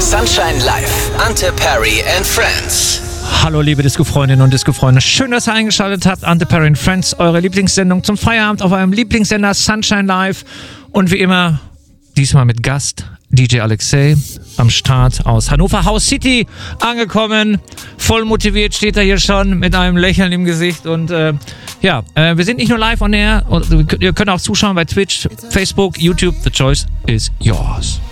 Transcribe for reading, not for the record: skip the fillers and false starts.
Sunshine Live. Ante Perry and Friends. Hallo liebe Disco-Freundinnen und Disco-Freunde, schön, dass ihr eingeschaltet habt. Ante Perry and Friends, eure Lieblingssendung zum Feierabend auf eurem Lieblingssender Sunshine Live. Und wie immer, diesmal mit Gast DJ Alexei am Start aus Hannover House City angekommen. Voll motiviert steht er hier schon mit einem Lächeln im Gesicht. Und wir sind nicht nur live on air, ihr könnt auch zuschauen bei Twitch, Facebook, YouTube. The choice is yours.